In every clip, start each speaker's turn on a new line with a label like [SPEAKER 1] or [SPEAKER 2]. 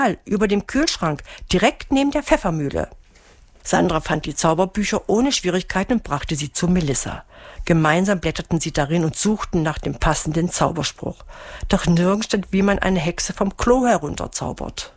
[SPEAKER 1] über dem Kühlschrank, direkt neben der Pfeffermühle. Sandra fand die Zauberbücher ohne Schwierigkeiten und brachte sie zu Melissa. Gemeinsam blätterten sie darin und suchten nach dem passenden Zauberspruch. Doch nirgends stand, wie man eine Hexe vom Klo herunterzaubert.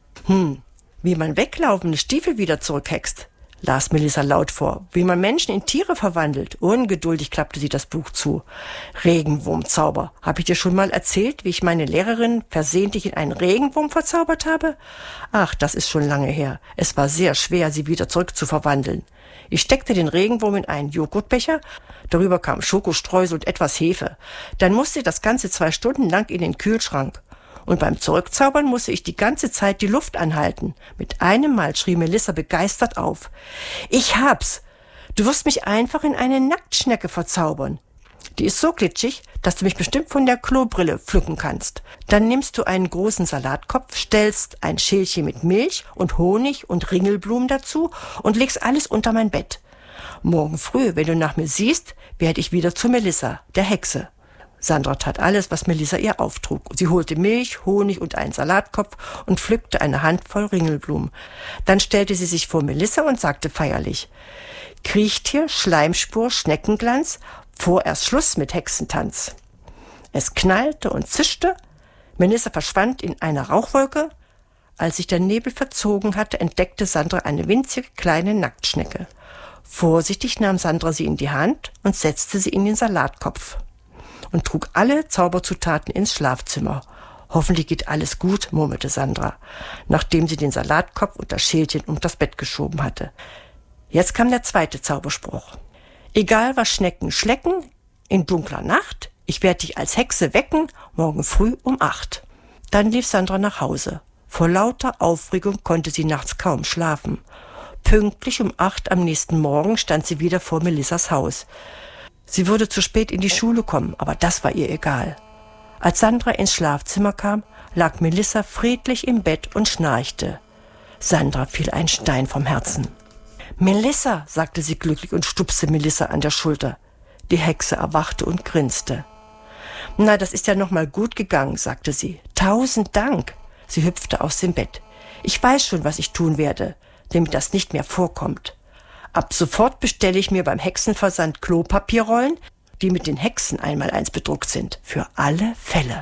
[SPEAKER 1] Wie man weglaufende Stiefel wieder zurückhext, las Melissa laut vor. Wie man Menschen in Tiere verwandelt. Ungeduldig klappte sie das Buch zu. Regenwurmzauber. Habe ich dir schon mal erzählt, wie ich meine Lehrerin versehentlich in einen Regenwurm verzaubert habe? Ach, das ist schon lange her. Es war sehr schwer, sie wieder zurückzuverwandeln. Ich steckte den Regenwurm in einen Joghurtbecher. Darüber kam Schokostreusel und etwas Hefe. Dann musste das Ganze 2 Stunden lang in den Kühlschrank. Und beim Zurückzaubern musste ich die ganze Zeit die Luft anhalten. Mit einem Mal schrie Melissa begeistert auf. Ich hab's! Du wirst mich einfach in eine Nacktschnecke verzaubern. Die ist so glitschig, dass du mich bestimmt von der Klobrille pflücken kannst. Dann nimmst du einen großen Salatkopf, stellst ein Schälchen mit Milch und Honig und Ringelblumen dazu und legst alles unter mein Bett. Morgen früh, wenn du nach mir siehst, werde ich wieder zu Melissa, der Hexe. Sandra tat alles, was Melissa ihr auftrug. Sie holte Milch, Honig und einen Salatkopf und pflückte eine Handvoll Ringelblumen. Dann stellte sie sich vor Melissa und sagte feierlich: Kriechtier, Schleimspur, Schneckenglanz, vorerst Schluss mit Hexentanz. Es knallte und zischte. Melissa verschwand in einer Rauchwolke. Als sich der Nebel verzogen hatte, entdeckte Sandra eine winzige kleine Nacktschnecke. Vorsichtig nahm Sandra sie in die Hand und setzte sie in den Salatkopf und trug alle Zauberzutaten ins Schlafzimmer. Hoffentlich geht alles gut, murmelte Sandra, nachdem sie den Salatkopf und das Schälchen um das Bett geschoben hatte. Jetzt kam der zweite Zauberspruch. Egal was Schnecken schlecken, in dunkler Nacht, ich werde dich als Hexe wecken, morgen früh um 8. Dann lief Sandra nach Hause. Vor lauter Aufregung konnte sie nachts kaum schlafen. Pünktlich um 8 am nächsten Morgen stand sie wieder vor Melissas Haus. Sie würde zu spät in die Schule kommen, aber das war ihr egal. Als Sandra ins Schlafzimmer kam, lag Melissa friedlich im Bett und schnarchte. Sandra fiel ein Stein vom Herzen. »Melissa«, sagte sie glücklich und stupste Melissa an der Schulter. Die Hexe erwachte und grinste. »Na, das ist ja noch mal gut gegangen«, sagte sie. »1000 Dank«, sie hüpfte aus dem Bett. »Ich weiß schon, was ich tun werde, damit das nicht mehr vorkommt. Ab sofort bestelle ich mir beim Hexenversand Klopapierrollen, die mit den Hexen einmal eins bedruckt sind. Für alle Fälle.«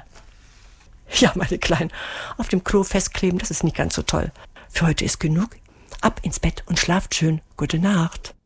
[SPEAKER 1] Ja, meine Kleinen, auf dem Klo festkleben, das ist nicht ganz so toll. Für heute ist genug. Ab ins Bett und schlaft schön. Gute Nacht.